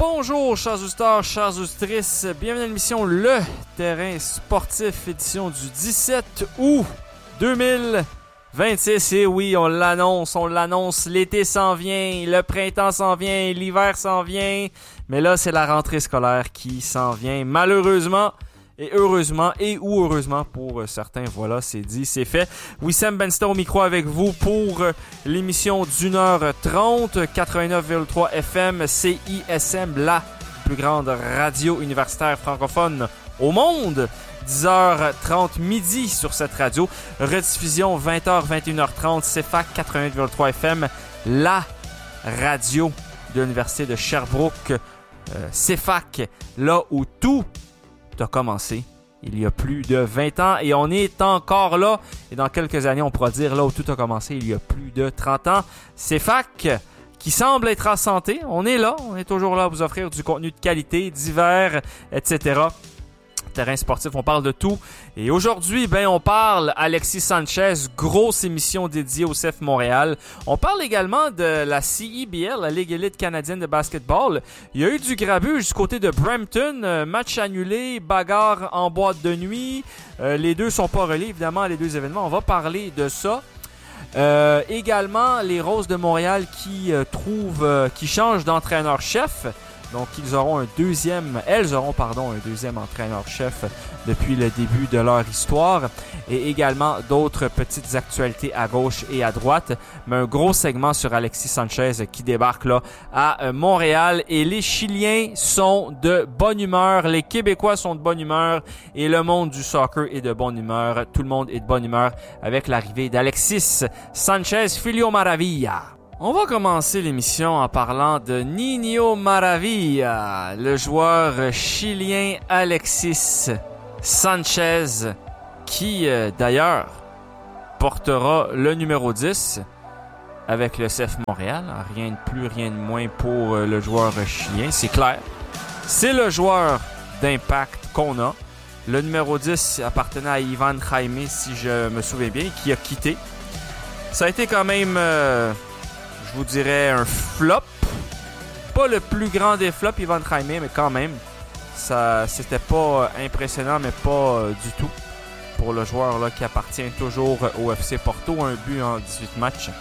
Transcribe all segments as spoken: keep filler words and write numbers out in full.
Bonjour, chers auditeurs, chères auditrices. Bienvenue à l'émission Le Terrain Sportif, édition du dix-sept août deux mille vingt-six. Et oui, on l'annonce, on l'annonce. L'été s'en vient, le printemps s'en vient, l'hiver s'en vient. Mais là, c'est la rentrée scolaire qui s'en vient. Malheureusement et heureusement, et ou heureusement pour certains, voilà, c'est dit, c'est fait. Wissem Benster au micro avec vous pour l'émission d'une heure trente, quatre-vingt-neuf virgule trois F M, C I S M, la plus grande radio universitaire francophone au monde. dix heures trente midi sur cette radio. Rediffusion vingt heures, vingt et une heures trente, C F A C quatre-vingt-huit virgule trois F M, la radio de l'Université de Sherbrooke. Euh, C F A C, là où tout a commencé il y a plus de vingt ans et on est encore là. Et dans quelques années, on pourra dire là où tout a commencé il y a plus de trente ans. C F A C qui semble être en santé. On est là, on est toujours là à vous offrir du contenu de qualité, divers, et cetera. Terrain sportif, on parle de tout. Et aujourd'hui, ben, on parle Alexis Sanchez, grosse émission dédiée au C F Montréal. On parle également de la C E B L, la Ligue élite canadienne de basketball. Il y a eu du grabuge du côté de Brampton, euh, match annulé, bagarre en boîte de nuit. Euh, les deux sont pas reliés, évidemment, les deux événements. On va parler de ça. Euh, également, les Roses de Montréal qui euh, trouvent, euh, qui changent d'entraîneur-chef. Donc, ils auront un deuxième, elles auront, pardon, un deuxième entraîneur-chef depuis le début de leur histoire. Et également d'autres petites actualités à gauche et à droite. Mais un gros segment sur Alexis Sanchez qui débarque là à Montréal. Et les Chiliens sont de bonne humeur, les Québécois sont de bonne humeur et le monde du soccer est de bonne humeur. Tout le monde est de bonne humeur avec l'arrivée d'Alexis Sanchez Filho Maravilla. On va commencer l'émission en parlant de Niño Maravilla, le joueur chilien Alexis Sanchez, qui euh, d'ailleurs portera le numéro dix avec le C F Montréal. Rien de plus, rien de moins pour euh, le joueur chilien, c'est clair. C'est le joueur d'impact qu'on a. Le numéro dix appartenait à Ivan Jaime, si je me souviens bien, qui a quitté. Ça a été quand même... Euh, je vous dirais un flop. Pas le plus grand des flops, Ivan Jaime, mais quand même. Ça, c'était pas impressionnant, mais pas euh, du tout. Pour le joueur là, qui appartient toujours au F C Porto. Un but en dix-huit matchs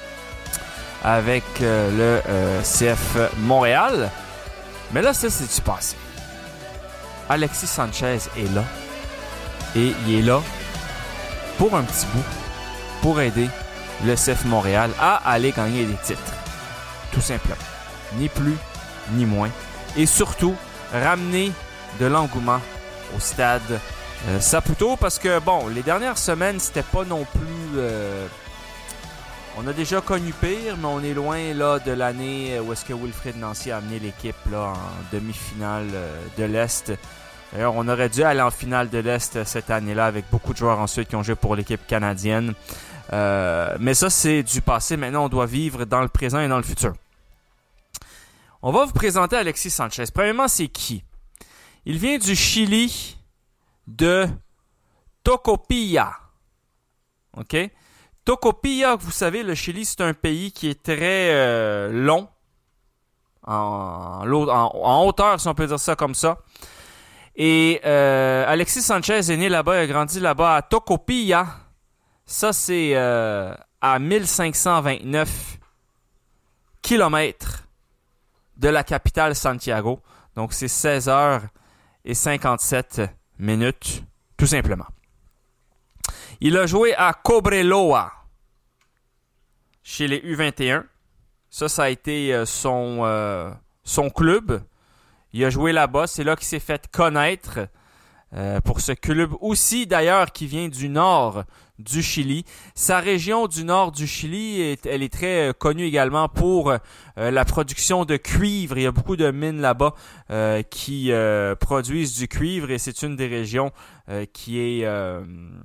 avec euh, le euh, C F Montréal. Mais là, ça, c'est du passé. Alexis Sanchez est là. Et il est là pour un petit bout. Pour aider le C F Montréal à aller gagner des titres. Tout simplement. Ni plus, ni moins. Et surtout, ramener de l'engouement au stade euh, Saputo. Parce que, bon, les dernières semaines, c'était pas non plus... Euh, on a déjà connu pire, mais on est loin là de l'année où est-ce que Wilfrid Nancy a amené l'équipe là en demi-finale euh, de l'Est. D'ailleurs, on aurait dû aller en finale de l'Est cette année-là avec beaucoup de joueurs ensuite qui ont joué pour l'équipe canadienne. Euh, mais ça, c'est du passé. Maintenant, on doit vivre dans le présent et dans le futur. On va vous présenter Alexis Sanchez. Premièrement, c'est qui? Il vient du Chili, de Tocopilla. OK? Tocopilla, vous savez, le Chili, c'est un pays qui est très euh, long. En, en, en hauteur, si on peut dire ça comme ça. Et euh, Alexis Sanchez est né là-bas, il a grandi là-bas à Tocopilla. Ça, c'est euh, à mille cinq cent vingt-neuf kilomètres de la capitale Santiago. Donc, c'est seize heures cinquante-sept minutes, tout simplement. Il a joué à Cobreloa, chez les U vingt et un. Ça, ça a été euh, son, euh, son club. Il a joué là-bas. C'est là qu'il s'est fait connaître euh, pour ce club aussi, d'ailleurs, qui vient du nord du Chili. Sa région du nord du Chili, est, elle est très euh, connue également pour euh, la production de cuivre. Il y a beaucoup de mines là-bas euh, qui euh, produisent du cuivre et c'est une des régions euh, qui est... Euh,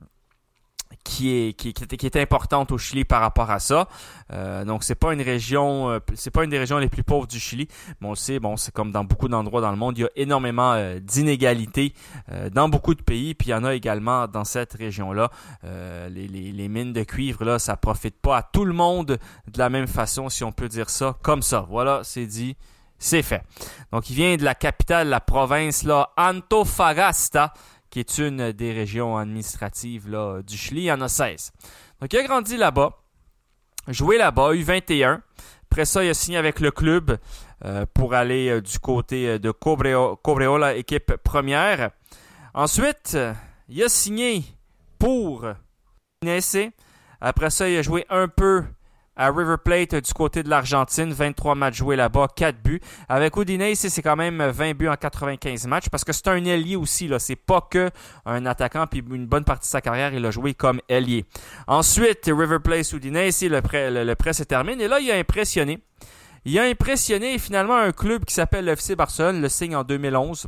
Qui est, qui, est, qui est importante au Chili par rapport à ça. Euh, donc, c'est pas une région, euh, c'est pas une des régions les plus pauvres du Chili. Mais on le sait, bon, c'est comme dans beaucoup d'endroits dans le monde, il y a énormément euh, d'inégalités euh, dans beaucoup de pays. Puis il y en a également dans cette région-là. Euh, les, les, les mines de cuivre, là, ça profite pas à tout le monde de la même façon, si on peut dire ça, comme ça. Voilà, c'est dit. c'est fait. Donc, il vient de la capitale, la province, là, Antofagasta, qui est une des régions administratives là, du Chili. Il y en a seize. Donc, il a grandi là-bas, joué là-bas, U vingt et un. Après ça, il a signé avec le club euh, pour aller euh, du côté de Cobreo, Cobreola, équipe première. Ensuite, il a signé pour Udinese. Après ça, il a joué un peu à River Plate du côté de l'Argentine. vingt-trois matchs joués là-bas, quatre buts. Avec Udinese, c'est quand même vingt buts en quatre-vingt-quinze matchs parce que c'est un ailier aussi. Là. C'est pas que un attaquant. Puis une bonne partie de sa carrière, il a joué comme ailier. Ensuite, River Plate, Udinese, le prêt, le, le prêt se termine. Et là, il a impressionné. Il a impressionné finalement un club qui s'appelle le F C Barcelone, le signe en deux mille onze.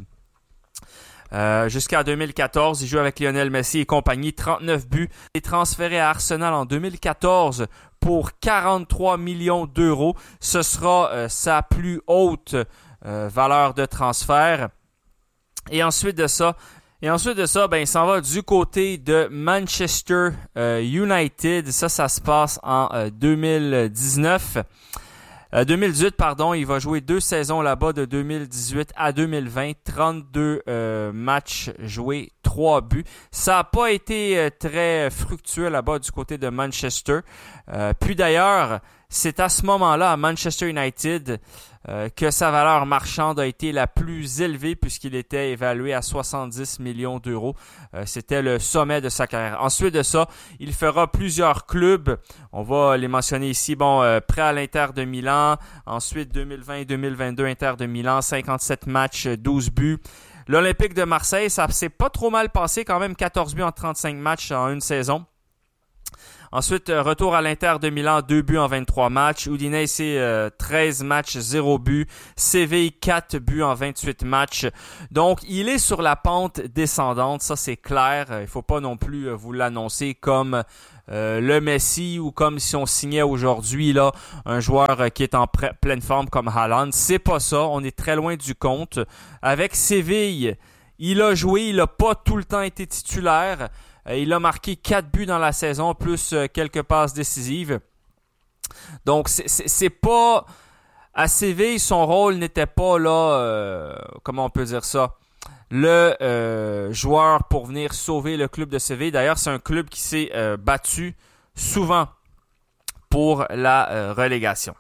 Euh, jusqu'à deux mille quatorze, il joue avec Lionel Messi et compagnie, trente-neuf buts. Il est transféré à Arsenal en deux mille quatorze pour quarante-trois millions d'euros. Ce sera euh, sa plus haute euh, valeur de transfert. Et ensuite de ça, et ensuite de ça, ben il s'en va du côté de Manchester euh, United. Ça, ça se passe en euh, deux mille dix-neuf. Euh, deux mille dix-huit, pardon, il va jouer deux saisons là-bas de deux mille dix-huit à deux mille vingt, trente-deux euh, matchs joués, trois buts. Ça n'a pas été euh, très fructueux là-bas du côté de Manchester. Euh, puis d'ailleurs, c'est à ce moment-là, à Manchester United, euh, que sa valeur marchande a été la plus élevée puisqu'il était évalué à soixante-dix millions d'euros. Euh, c'était le sommet de sa carrière. Ensuite de ça, il fera plusieurs clubs. On va les mentionner ici. Bon, euh, prêt à l'Inter de Milan. Ensuite, deux mille vingt deux mille vingt-deux, Inter de Milan, cinquante-sept matchs, douze buts. L'Olympique de Marseille, ça s'est pas trop mal passé quand même, quatorze buts en trente-cinq matchs en une saison. Ensuite, retour à l'Inter de Milan, deux buts en vingt-trois matchs. Udinese, euh, treize matchs, zéro but. Séville, quatre buts en vingt-huit matchs. Donc, il est sur la pente descendante, ça c'est clair. Il ne faut pas non plus vous l'annoncer comme euh, le Messi ou comme si on signait aujourd'hui là un joueur qui est en pre- pleine forme comme Haaland. C'est pas ça, on est très loin du compte. Avec Séville, il a joué, il n'a pas tout le temps été titulaire. Il a marqué quatre buts dans la saison, plus quelques passes décisives. Donc, c'est, c'est, c'est pas... À Séville, son rôle n'était pas là... Euh, comment on peut dire ça? Le euh, joueur pour venir sauver le club de Séville. D'ailleurs, c'est un club qui s'est euh, battu souvent pour la euh, relégation.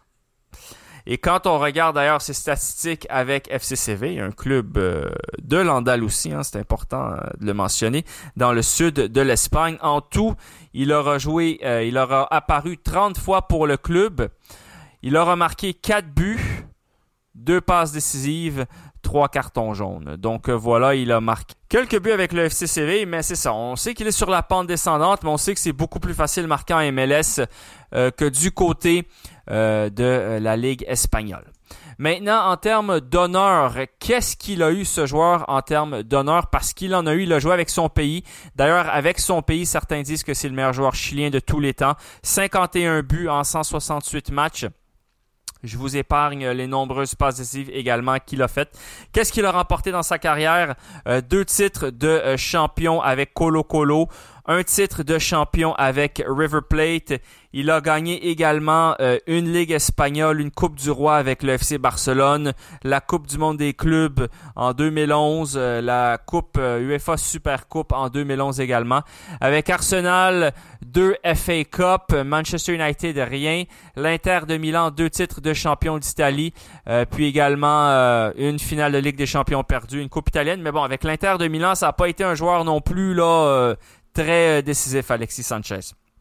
Et quand on regarde d'ailleurs ses statistiques avec F C Séville, un club euh, de l'Andalousie, hein, c'est important euh, de le mentionner, dans le sud de l'Espagne. En tout, il aura joué, euh, il aura apparu trente fois pour le club. Il aura marqué quatre buts, deux passes décisives, trois cartons jaunes. Donc euh, voilà, il a marqué quelques buts avec le F C Séville, mais c'est ça. On sait qu'il est sur la pente descendante, mais on sait que c'est beaucoup plus facile de marquer en M L S euh, que du côté euh, de euh, la Ligue espagnole. Maintenant, en termes d'honneur, qu'est-ce qu'il a eu ce joueur en termes d'honneur? Parce qu'il en a eu, il a joué avec son pays. D'ailleurs, avec son pays, certains disent que c'est le meilleur joueur chilien de tous les temps. cinquante et un buts en cent soixante-huit matchs. Je vous épargne les nombreuses passes décisives également qu'il a faites. Qu'est-ce qu'il a remporté dans sa carrière? Euh, deux titres de euh, champion avec Colo-Colo, un titre de champion avec River Plate. Il a gagné également euh, une Ligue espagnole, une Coupe du Roi avec le F C Barcelone, la Coupe du monde des clubs en deux mille onze, euh, la Coupe euh, UEFA Super Coupe en deux mille onze également. Avec Arsenal, deux F A Cup, Manchester United, rien. L'Inter de Milan, deux titres de champion d'Italie, euh, puis également euh, une finale de Ligue des champions perdue, une Coupe italienne. Mais bon, avec l'Inter de Milan, ça n'a pas été un joueur non plus là euh, très décisif, Alexis Sanchez.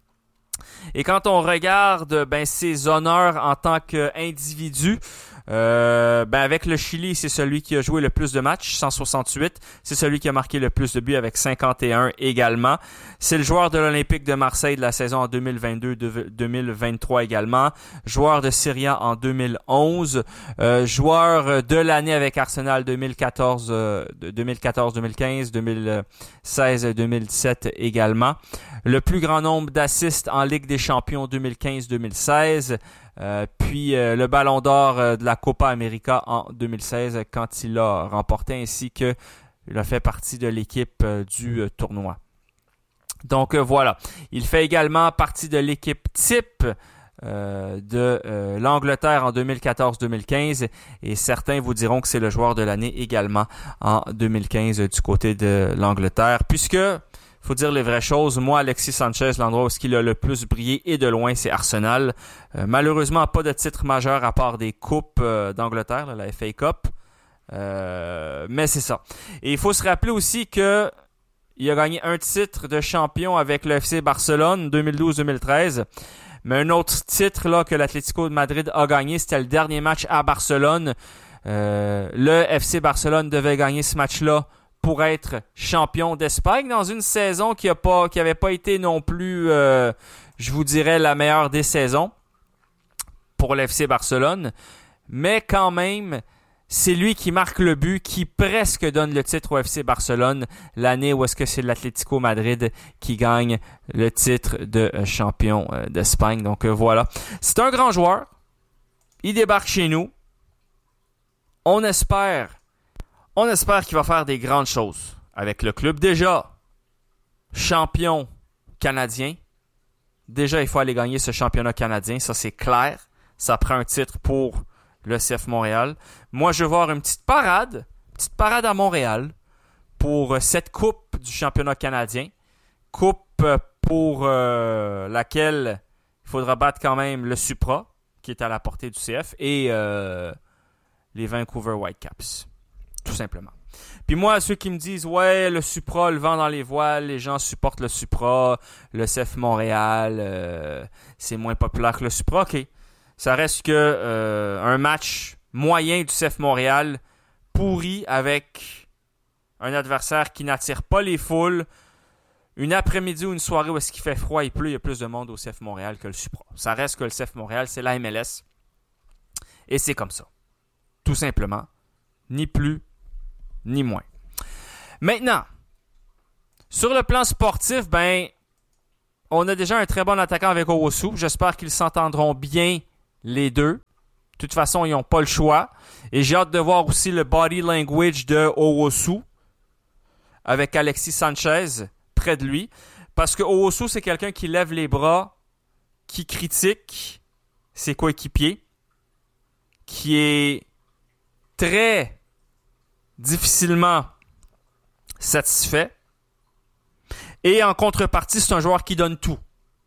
Et quand on regarde ben, ses honneurs en tant qu'individu, euh, ben, avec le Chili, c'est celui qui a joué le plus de matchs, cent soixante-huit. C'est celui qui a marqué le plus de buts avec cinquante et un également. C'est le joueur de l'Olympique de Marseille de la saison en deux mille vingt-deux deux mille vingt-trois également. Joueur de Serie A en deux mille onze. Euh, joueur de l'année avec Arsenal deux mille quatorze, euh, deux mille quatorze deux mille quinze, deux mille seize deux mille dix-sept également. Le plus grand nombre d'assists en Ligue des champions deux mille quinze deux mille seize. Euh, puis euh, le Ballon d'or euh, de la Copa América en deux mille seize quand il l'a remporté, ainsi que il a fait partie de l'équipe euh, du euh, tournoi. Donc euh, voilà, il fait également partie de l'équipe type euh, de euh, l'Angleterre en deux mille quatorze deux mille quinze et certains vous diront que c'est le joueur de l'année également en deux mille quinze du côté de l'Angleterre, puisque faut dire les vraies choses. Moi, Alexis Sanchez, l'endroit où il a le plus brillé et de loin, c'est Arsenal. Euh, malheureusement, pas de titre majeur à part des coupes euh, d'Angleterre, là, la F A Cup. Euh, mais c'est ça. Et il faut se rappeler aussi que il a gagné un titre de champion avec le F C Barcelone deux mille douze deux mille treize. Mais un autre titre là que l'Atlético de Madrid a gagné, c'était le dernier match à Barcelone. Euh, le F C Barcelone devait gagner ce match-là pour être champion d'Espagne dans une saison qui a pas, qui avait pas été non plus, euh, je vous dirais, la meilleure des saisons pour le F C Barcelone. Mais quand même, c'est lui qui marque le but, qui presque donne le titre au F C Barcelone l'année où est-ce que c'est l'Atlético Madrid qui gagne le titre de champion d'Espagne. Donc voilà, c'est un grand joueur. Il débarque chez nous. On espère On espère qu'il va faire des grandes choses avec le club. Déjà, champion canadien. Déjà, il faut aller gagner ce championnat canadien. Ça, c'est clair. Ça prend un titre pour le C F Montréal. Moi, je vais voir une petite parade. Une petite parade à Montréal pour cette coupe du championnat canadien. Coupe pour euh, laquelle il faudra battre quand même le Supra, qui est à la portée du C F, et euh, les Vancouver Whitecaps. Tout simplement. Puis moi, ceux qui me disent « Ouais, le Supra, le vent dans les voiles, les gens supportent le Supra, le C F Montréal, euh, c'est moins populaire que le Supra. » OK. Ça reste que euh, un match moyen du C F Montréal pourri avec un adversaire qui n'attire pas les foules. Une après-midi ou une soirée où est-ce qu'il fait froid et pleut, il y a plus de monde au C F Montréal que le Supra. Ça reste que le C F Montréal, c'est la M L S. Et c'est comme ça. Tout simplement. Ni plus, ni moins. Maintenant, sur le plan sportif, ben, on a déjà un très bon attaquant avec Owusu. J'espère qu'ils s'entendront bien les deux. De toute façon, ils n'ont pas le choix. Et j'ai hâte de voir aussi le body language de Owusu avec Alexis Sanchez près de lui. Parce que Owusu, c'est quelqu'un qui lève les bras, qui critique ses coéquipiers, qui est très difficilement satisfait. Et en contrepartie, c'est un joueur qui donne tout.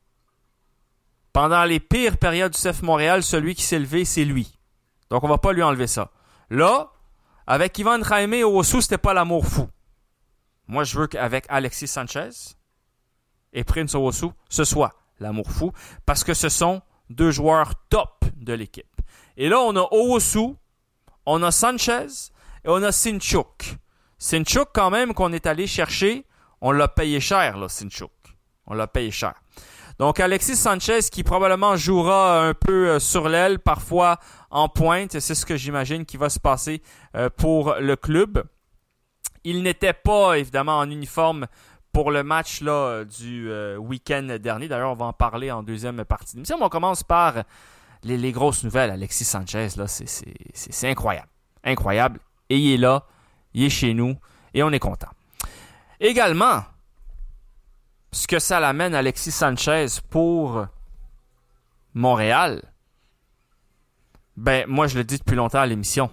Pendant les pires périodes du C F Montréal, celui qui s'est levé, c'est lui. Donc, on va pas lui enlever ça. Là, avec Ivan Jaime et Owusu, c'était pas l'amour fou. Moi, je veux qu'avec Alexis Sanchez et Prince Owusu, ce soit l'amour fou, parce que ce sont deux joueurs top de l'équipe. Et là, on a Owusu, on a Sanchez et on a Sintchuk. Sintchuk, quand même, qu'on est allé chercher, on l'a payé cher, là, Sintchuk. On l'a payé cher. Donc, Alexis Sanchez, qui probablement jouera un peu sur l'aile, parfois en pointe, c'est ce que j'imagine qui va se passer pour le club. Il n'était pas, évidemment, en uniforme pour le match là, du euh, week-end dernier. D'ailleurs, on va en parler en deuxième partie d'émission. On commence par les, les grosses nouvelles. Alexis Sanchez, là, c'est, c'est, c'est, c'est incroyable. Incroyable. Et il est là, il est chez nous, et on est content. Également, ce que ça l'amène Alexis Sanchez pour Montréal, ben, moi, je le dis depuis longtemps à l'émission.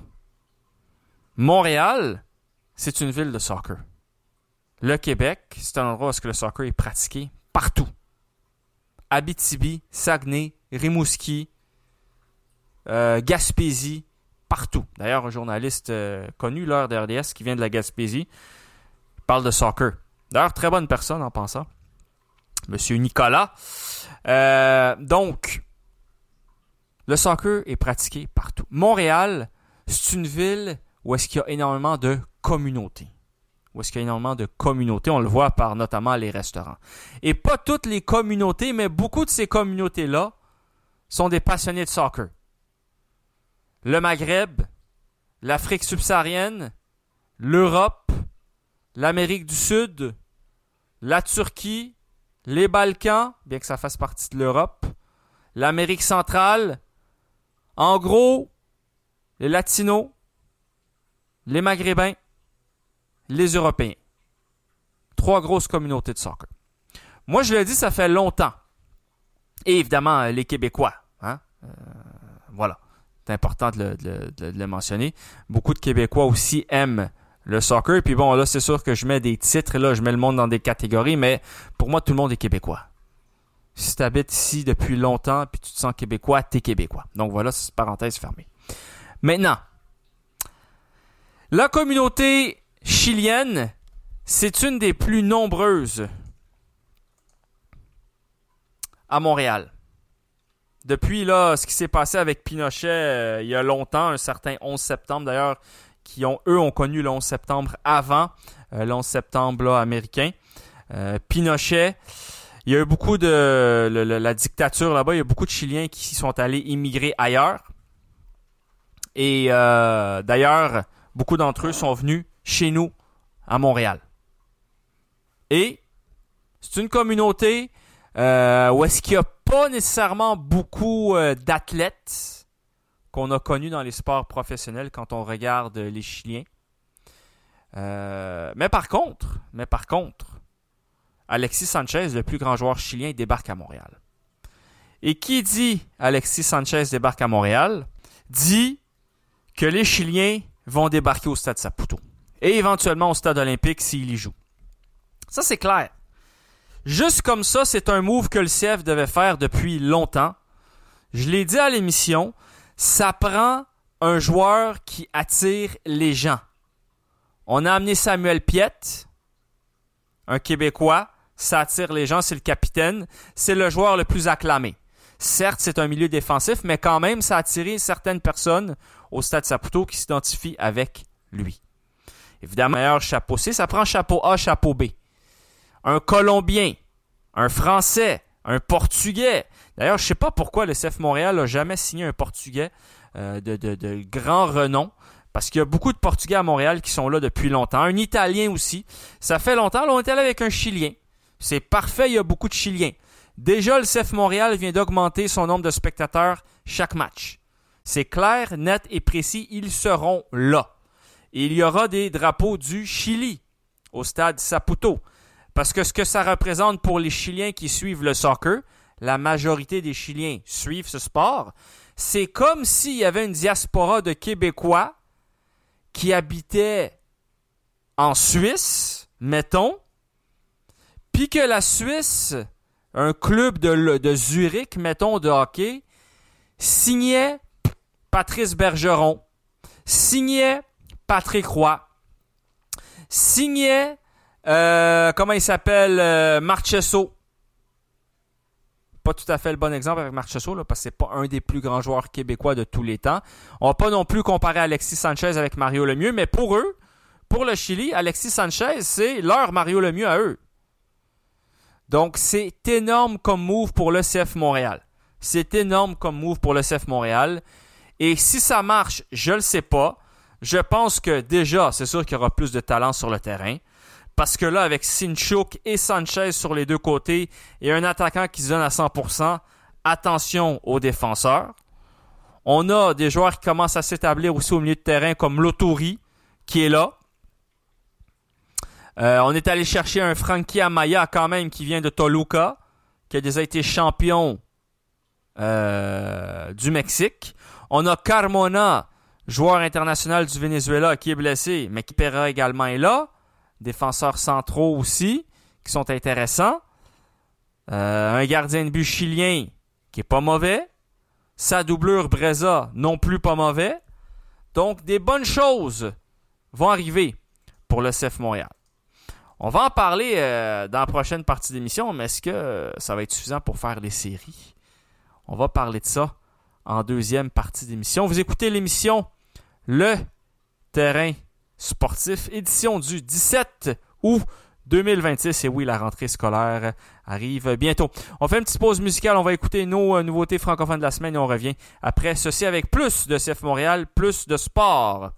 Montréal, c'est une ville de soccer. Le Québec, c'est un endroit où le soccer est pratiqué partout. Abitibi, Saguenay, Rimouski, euh, Gaspésie, partout. D'ailleurs, un journaliste euh, connu, l'heure de R D S, qui vient de la Gaspésie, parle de soccer. D'ailleurs, très bonne personne en pensant. Monsieur Nicolas. Euh, donc, le soccer est pratiqué partout. Montréal, c'est une ville où est-ce qu'il y a énormément de communautés. Où est-ce qu'il y a énormément de communautés. On le voit par notamment les restaurants. Et pas toutes les communautés, mais beaucoup de ces communautés-là sont des passionnés de soccer. Le Maghreb, l'Afrique subsaharienne, l'Europe, l'Amérique du Sud, la Turquie, les Balkans, bien que ça fasse partie de l'Europe, l'Amérique centrale, en gros, les Latinos, les Maghrébins, les Européens. Trois grosses communautés de soccer. Moi, je le dis, ça fait longtemps. Et évidemment, les Québécois. Euh, voilà. C'est important de le, de, de, de le mentionner. Beaucoup de Québécois aussi aiment le soccer. Puis bon, là, c'est sûr que je mets des titres. Là, je mets le monde dans des catégories. Mais pour moi, tout le monde est Québécois. Si tu habites ici depuis longtemps puis tu te sens Québécois, t'es Québécois. Donc voilà, c'est parenthèse fermée. Maintenant, la communauté chilienne, c'est une des plus nombreuses à Montréal. Depuis là, ce qui s'est passé avec Pinochet euh, il y a longtemps, un certain onze septembre d'ailleurs, qui ont eux ont connu le onze septembre avant euh, le onze septembre là, américain. Euh, Pinochet, il y a eu beaucoup de le, le, la dictature là-bas, il y a beaucoup de Chiliens qui sont allés immigrer ailleurs. Et euh, d'ailleurs, beaucoup d'entre eux sont venus chez nous à Montréal. Et c'est une communauté euh, où est-ce qu'il n'y a pas nécessairement beaucoup euh, d'athlètes qu'on a connus dans les sports professionnels quand on regarde les Chiliens. Euh, mais par contre, mais par contre, Alexis Sanchez, le plus grand joueur chilien, débarque à Montréal. Et qui dit Alexis Sanchez débarque à Montréal, dit que les Chiliens vont débarquer au Stade Saputo. Et éventuellement au Stade olympique s'il y joue. Ça, c'est clair. Juste comme ça, c'est un move que le C F devait faire depuis longtemps. Je l'ai dit à l'émission, ça prend un joueur qui attire les gens. On a amené Samuel Piette, un Québécois. Ça attire les gens, c'est le capitaine. C'est le joueur le plus acclamé. Certes, c'est un milieu défensif, mais quand même, ça a attiré certaines personnes au Stade Saputo qui s'identifient avec lui. Évidemment, meilleur chapeau C, ça prend chapeau A, chapeau B. Un Colombien, un Français, un Portugais. D'ailleurs, je ne sais pas pourquoi le C F Montréal n'a jamais signé un Portugais euh, de, de, de grand renom. Parce qu'il y a beaucoup de Portugais à Montréal qui sont là depuis longtemps. Un Italien aussi. Ça fait longtemps. Là, on est allé avec un Chilien. C'est parfait, il y a beaucoup de Chiliens. Déjà, le C F Montréal vient d'augmenter son nombre de spectateurs chaque match. C'est clair, net et précis. Ils seront là. Et il y aura des drapeaux du Chili au Stade Saputo. Parce que ce que ça représente pour les Chiliens qui suivent le soccer, la majorité des Chiliens suivent ce sport, c'est comme s'il y avait une diaspora de Québécois qui habitaient en Suisse, mettons, puis que la Suisse, un club de, de Zurich, mettons, de hockey, signait Patrice Bergeron, signait Patrick Roy, signait Euh, comment il s'appelle? Euh, Marchesso. Pas tout à fait le bon exemple avec Marchesso, là, parce que c'est pas un des plus grands joueurs québécois de tous les temps. On va pas non plus comparer Alexis Sanchez avec Mario Lemieux, mais pour eux, pour le Chili, Alexis Sanchez, c'est leur Mario Lemieux à eux. Donc, c'est énorme comme move pour le C F Montréal. C'est énorme comme move pour le C F Montréal. Et si ça marche, je le sais pas. Je pense que déjà, c'est sûr qu'il y aura plus de talent sur le terrain. Parce que là, avec Sinchuk et Sanchez sur les deux côtés et un attaquant qui se donne à cent pour cent, attention aux défenseurs. On a des joueurs qui commencent à s'établir aussi au milieu de terrain comme Lotori, qui est là. Euh, on est allé chercher un Frankie Amaya quand même qui vient de Toluca, qui a déjà été champion euh, du Mexique. On a Carmona, joueur international du Venezuela qui est blessé, mais qui Pera également est là. Défenseurs centraux aussi, qui sont intéressants. Euh, un gardien de but chilien qui est pas mauvais. Sa doublure Breza non plus pas mauvais. Donc, des bonnes choses vont arriver pour le C F Montréal. On va en parler euh, dans la prochaine partie d'émission, mais est-ce que euh, ça va être suffisant pour faire les séries? On va parler de ça en deuxième partie d'émission. Vous écoutez l'émission Le Terrain Sportif, édition du dix-sept août deux mille vingt-six. Et oui, la rentrée scolaire arrive bientôt. On fait une petite pause musicale. On va écouter nos euh, nouveautés francophones de la semaine et on revient après ceci avec plus de C F Montréal, plus de sport.